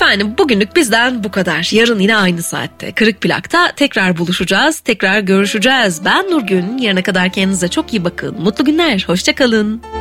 Efendim bugünlük bizden bu kadar. Yarın yine aynı saatte Kırık Plak'ta tekrar buluşacağız. Tekrar görüşeceğiz. Ben Nurgün. Yarına kadar kendinize çok iyi bakın. Mutlu günler. Hoşça kalın.